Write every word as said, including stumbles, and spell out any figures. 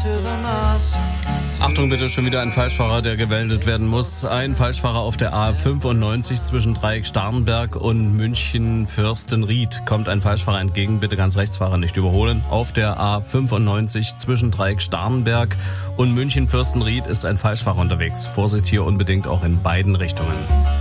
Achtung bitte, schon wieder ein Falschfahrer, der gemeldet werden muss. Ein Falschfahrer auf der A fünfundneunzig zwischen Dreieck-Starnberg und München-Fürstenried. Kommt ein Falschfahrer entgegen, bitte ganz Rechtsfahrer nicht überholen. Auf der A fünfundneunzig zwischen Dreieck-Starnberg und München-Fürstenried ist ein Falschfahrer unterwegs. Vorsicht hier unbedingt auch in beiden Richtungen.